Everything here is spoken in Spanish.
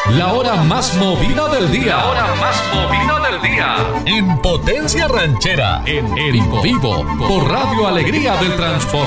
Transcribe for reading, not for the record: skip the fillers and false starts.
La hora más movida del día. La hora más movida del día. En Potencia Ranchera. En vivo. Por Radio Alegría del Transporte.